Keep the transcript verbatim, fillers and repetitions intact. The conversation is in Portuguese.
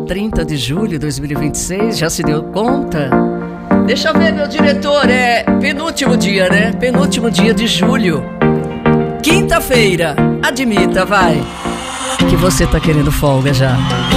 trinta de julho de dois mil e vinte e seis, já se deu conta? Deixa eu ver, meu diretor, é penúltimo dia, né? Penúltimo dia de julho. Quinta-feira, admita, vai, que você tá querendo folga já.